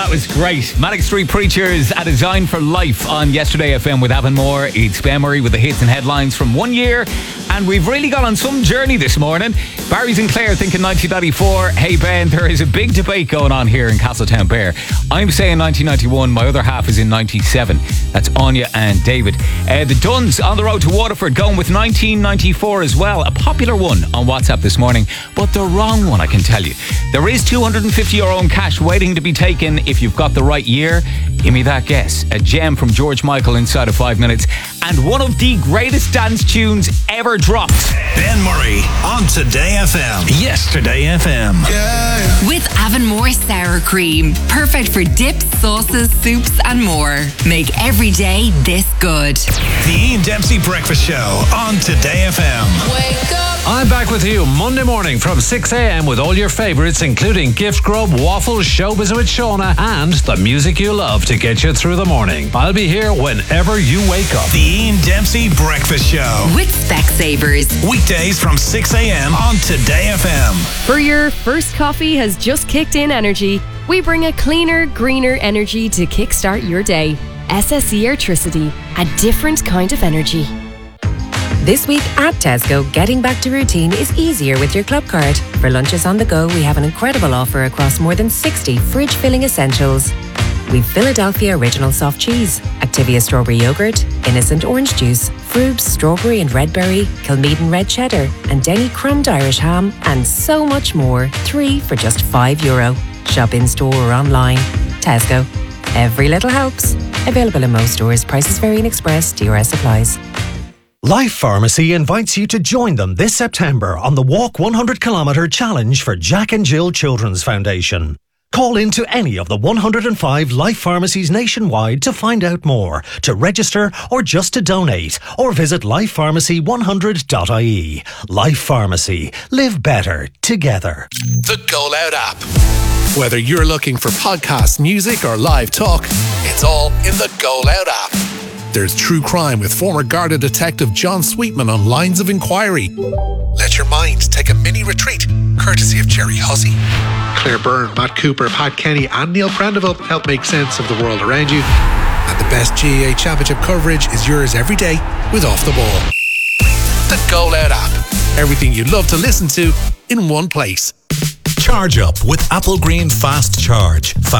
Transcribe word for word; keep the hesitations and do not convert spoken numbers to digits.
was great. Manic Street Preachers, A Design for Life on Yesterday F M with Avon Moore. It's Ben Murray with the hits and headlines from one year. And we've really gone on some journey this morning. Barry Sinclair thinking nineteen ninety-four. Hey Ben, there is a big debate going on here in Castletown Bear. I'm saying nineteen ninety-one. My other half is in ninety-seven. That's Anya and David. Uh, the Duns on the road to Waterford going with nineteen ninety-four as well. A popular one on WhatsApp this morning, but the wrong one, I can tell you. There is two hundred fifty euro in cash waiting to be taken if you've got the right year. Give me that guess. A gem from George Michael inside of five minutes. And one of the greatest dance tunes ever dropped. Ben Murray on Today F M. Yesterday F M. Yeah. With Avon Moore Sour Cream. Perfect for dips, sauces, soups and more. Make every day this good. The Ian Dempsey Breakfast Show on Today F M. Wake up. I'm back with you Monday morning from six a.m. with all your favourites, including Gift Grub, Waffles, Showbiz with Shauna, and the music you love to get you through the morning. I'll be here whenever you wake up. The Ian Dempsey Breakfast Show. With Specsavers. Weekdays from six a.m. on Today F M. For your first coffee has just kicked in energy, we bring a cleaner, greener energy to kickstart your day. S S E Airtricity, a different kind of energy. This week at Tesco, getting back to routine is easier with your club card. For lunches on the go, we have an incredible offer across more than sixty fridge-filling essentials. We've Philadelphia Original Soft Cheese, Activia Strawberry Yogurt, Innocent Orange Juice, Frubes Strawberry and Red Berry, Kilmeaden Red Cheddar, and Denny Crumbed Irish Ham, and so much more. Three for just five euro. Shop in-store or online. Tesco. Every little helps. Available in most stores. Prices vary in Express. D R S applies. Life Pharmacy invites you to join them this September on the Walk one hundred kilometre Challenge for Jack and Jill Children's Foundation. Call in to any of the one hundred five Life Pharmacies nationwide to find out more, to register or just to donate, or visit life pharmacy one hundred dot I E. Life Pharmacy. Live better together. The Go Loud app. Whether you're looking for podcasts, music or live talk, it's all in the Go Loud app. There's true crime with former Garda detective John Sweetman on Lines of Inquiry. Let your mind take a mini retreat, courtesy of Jerry Hussey. Claire Byrne, Matt Cooper, Pat Kenny and Neil Prendeville help make sense of the world around you. And the best G A A Championship coverage is yours every day with Off the Ball. The Go Loud app. Everything you love to listen to in one place. Charge up with Apple Green Fast Charge.